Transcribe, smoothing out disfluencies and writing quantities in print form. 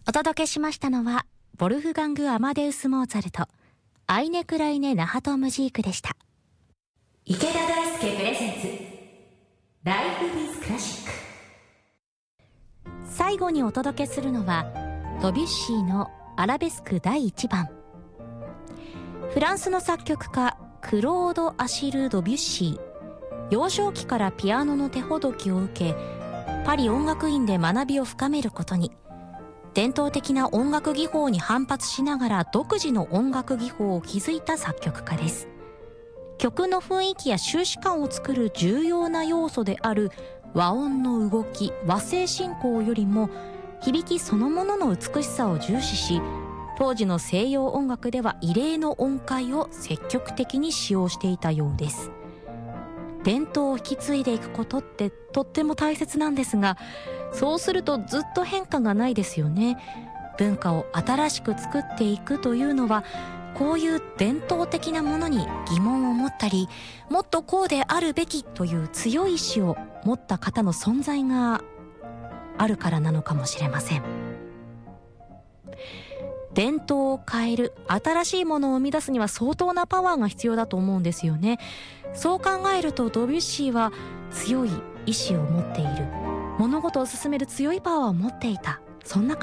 お届けしましたのはボルフガング・アマデウス・モーツァルトアイネ・クライネ・ナハトムジークでした。池田大輔プレゼンツライフ・ウィズ・クラシック。最後にお届けするのはドビュッシーのアラベスク第1番。フランスの作曲家クロード・アシル・ドビュッシー、幼少期からピアノの手ほどきを受け、パリ音楽院で学びを深めることに、伝統的な音楽技法に反発しながら独自の音楽技法を築いた作曲家です。曲の雰囲気や終止感を作る重要な要素である和音の動き、和声進行よりも響きそのものの美しさを重視し、当時の西洋音楽では異例の音階を積極的に使用していたようです。伝統を引き継いでいくことってとっても大切なんですが、そうするとずっと変化がないですよね。文化を新しく作っていくというのは、こういう伝統的なものに疑問を持ったり、もっとこうであるべきという強い意志を持った方の存在があるからなのかもしれません。伝統を変える、新しいものを生み出すには相当なパワーが必要だと思うんですよね。そう考えるとドビュッシーは強い意志を持っている、物事を進める強いパワーを持っていた、そんな